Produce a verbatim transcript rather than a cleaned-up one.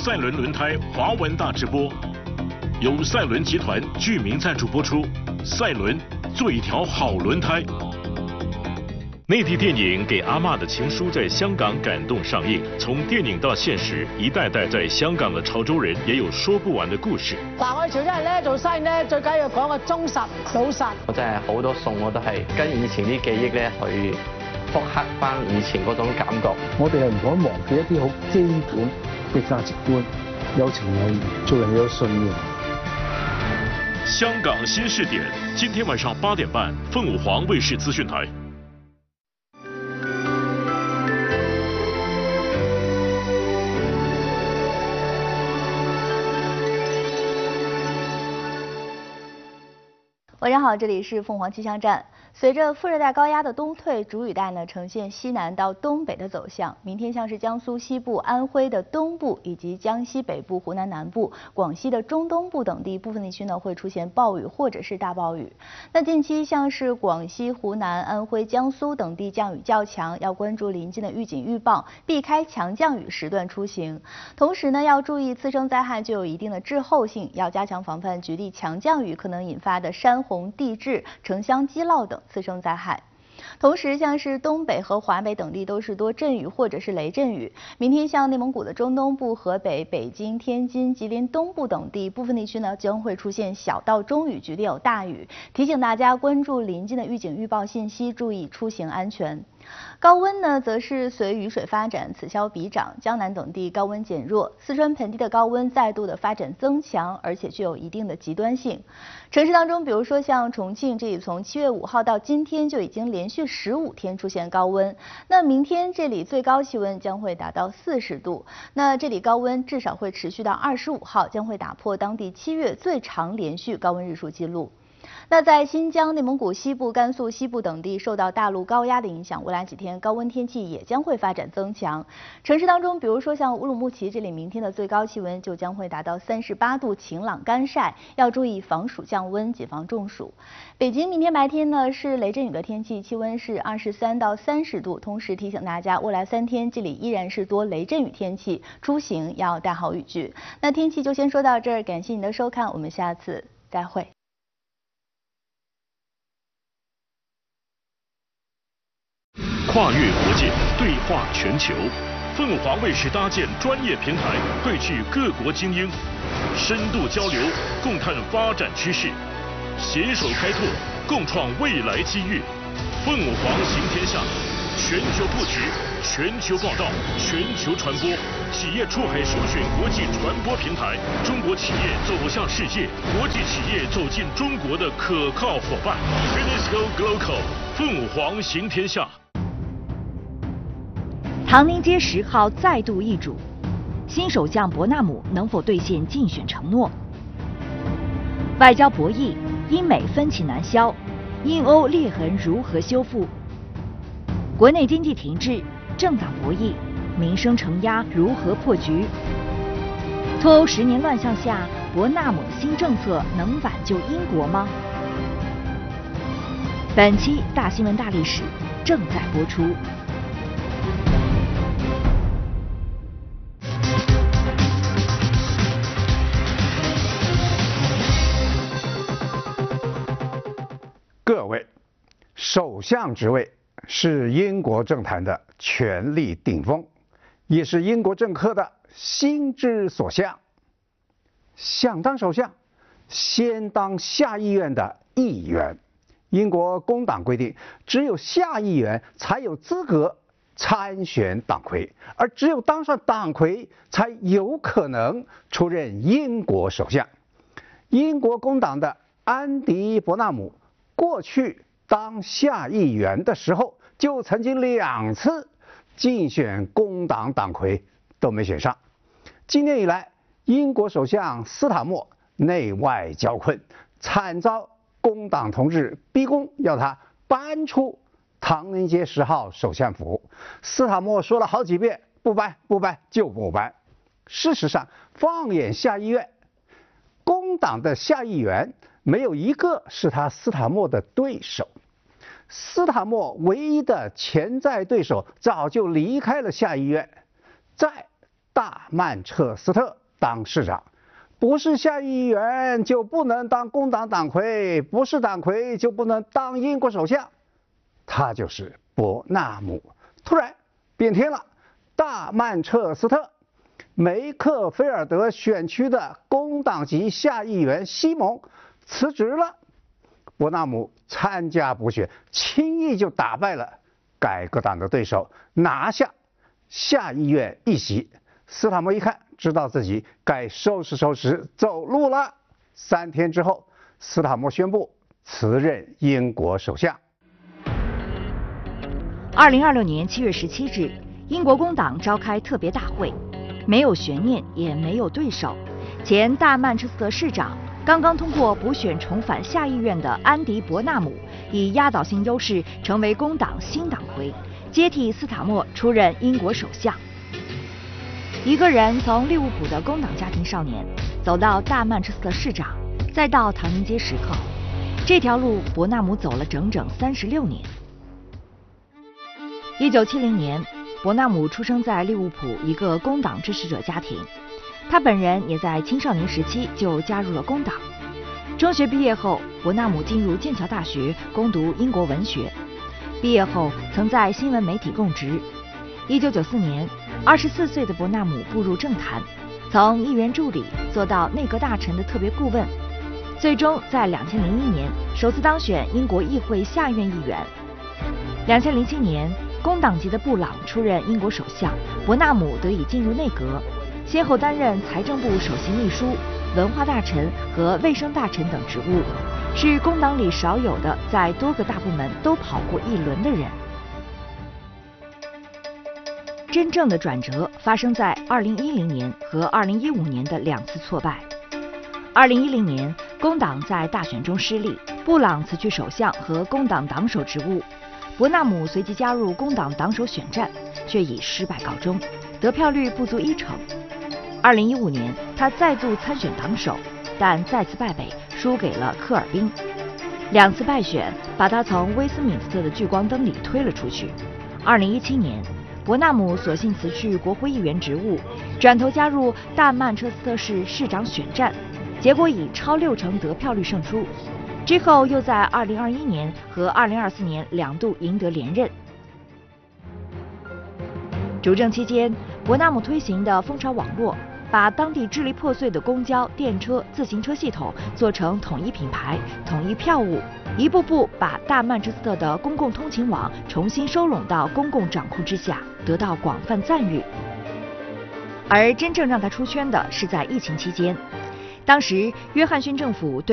赛伦轮胎华文大直播，由赛伦集团巨名赞助播出。赛伦，做一条好轮胎。内地电影《给阿嬷的情书》在香港感动上映，從電影到現實，一代代在香港嘅潮州人也有說不完嘅故事。 嗱，我哋潮州人咧做生意咧，最緊要講個忠實老實。 我真係好多餸我都係跟以前啲記憶咧去復刻翻以前嗰種感覺。 我哋係唔可以忘記一啲好基本嘅價值觀，有情有義，做人有信念。 香港新視點，今天晚上八點半，鳳舞凰衛視資訊台。 晚上好，这里是凤凰气象站。随着副热带高压的东退，主雨带呢呈现西南到东北的走向。明天像是江苏西部、安徽的东部以及江西北部、湖南南部、广西的中东部等地部分地区呢会出现暴雨或者是大暴雨。那近期像是广西、湖南、安徽、江苏等地降雨较强，要关注临近的预警预报，避开强降雨时段出行。同时呢，要注意次生灾害具有一定的滞后性，要加强防范局地强降雨可能引发的山洪、地质、城乡积涝等次生灾害。同时，像是东北和华北等地都是多阵雨或者是雷阵雨。明天，像内蒙古的中东部、河北、北京、天津、吉林东部等地部分地区呢，将会出现小到中雨，局地有大雨。提醒大家关注临近的预警预报信息，注意出行安全。高温呢，则是随雨水发展此消彼长，江南等地高温减弱，四川盆地的高温再度的发展增强，而且具有一定的极端性。城市当中，比如说像重庆，这里从七月五号到今天就已经连续十五天出现高温。那明天这里最高气温将会达到四十度，那这里高温至少会持续到二十五号，将会打破当地七月最长连续高温日数记录。那在新疆、内蒙古西部、甘肃西部等地受到大陆高压的影响，未来几天高温天气也将会发展增强。城市当中，比如说像乌鲁木齐这里，明天的最高气温就将会达到三十八度，晴朗干晒，要注意防暑降温，谨防中暑。北京明天白天呢是雷阵雨的天气，气温是二十三到三十度。同时提醒大家，未来三天这里依然是多雷阵雨天气，出行要带好雨具。那天气就先说到这儿，感谢您的收看，我们下次再会。 跨越国界，对话全球，凤凰卫视搭建专业平台，汇聚各国精英，深度交流，共探发展趋势，携手开拓，共创未来机遇。凤凰行天下，全球布局，全球报道，全球传播，企业出海首选国际传播平台，中国企业走向世界，国际企业走进中国的可靠伙伴。Finisco Glocal， 凤凰行天下。 唐宁街十号再度易主，新首相伯纳姆能否兑现竞选承诺？外交博弈，英美分歧难消，英欧裂痕如何修复？国内经济停滞，政党博弈，民生承压如何破局？脱欧十年乱象下，伯纳姆新政策能挽救英国吗？本期大新闻大历史正在播出。 各位，首相职位是英国政坛的权力顶峰，也是英国政客的心之所向。想当首相，先当下议院的议员。英国工党规定，只有下议员才有资格参选党魁，而只有当上党魁才有可能出任英国首相。英国工党的安迪·伯纳姆过去当下议员的时候，就曾经两次竞选工党党魁都没选上。今年以来，英国首相斯塔默内外交困，惨遭工党同志逼宫，要他搬出唐宁街十号首相府。斯塔默说了好几遍，不搬不搬就不搬。事实上，放眼下议院，工党的下议员没有一个是他斯塔默的对手。斯塔默唯一的潜在对手早就离开了下议院，在大曼彻斯特当市长。不是下议员就不能当工党党魁，不是党魁就不能当英国首相。他就是伯纳姆。突然变天了，大曼彻斯特梅克菲尔德选区的工党籍下议员西蒙辞职了。伯纳姆参加补选，轻易就打败了改革党的对手，拿下下议院一席。斯塔默一看，知道自己该收拾收拾走路了。三天之后，斯塔默宣布辞任英国首相。 二零二六年七月十七日，英国工党召开特别大会，没有悬念，也没有对手。前大曼彻斯特市长刚刚通过补选重返下议院的安迪·伯纳姆，以压倒性优势成为工党新党魁，接替斯塔默出任英国首相。一个人从利物浦的工党家庭少年走到大曼彻斯特市长，再到唐宁街时刻，这条路伯纳姆走了整整三十六年。一九七零年，伯纳姆出生在利物浦一个工党支持者家庭，他本人也在青少年时期就加入了工党。中学毕业后，伯纳姆进入剑桥大学攻读英国文学，毕业后曾在新闻媒体供职。一九九四年，二十四岁的伯纳姆步入政坛，从议员助理做到内阁大臣的特别顾问，最终在两千零一年首次当选英国议会下院议员。两千零七年，工党籍的布朗出任英国首相，伯纳姆得以进入内阁，先后担任财政部首席秘书、文化大臣和卫生大臣等职务，是工党里少有的在多个大部门都跑过一轮的人。真正的转折发生在二零一零年和二零一五年的两次挫败。二零一零年，工党在大选中失利，布朗辞去首相和工党党首职务，伯纳姆随即加入工党党首选战，却以失败告终，得票率不足一成。二零一五年，他再度参选党首，但再次败北，输给了科尔宾。两次败选把他从威斯敏斯特的聚光灯里推了出去。二零一七年，伯纳姆索性辞去国会议员职务，转头加入大曼彻斯特市市长选战，结果以超六成得票率胜出。之后又在二零二一年和二零二四年两度赢得连任。主政期间，伯纳姆推行的蜂巢网络，把当地支离破碎的公交、电车、自行车系统做成统一品牌、统一票务，一步步把大曼彻斯特的公共通勤网重新收拢到公共掌控之下，得到广泛赞誉。而真正让他出圈的是在疫情期间，当时约翰逊政府对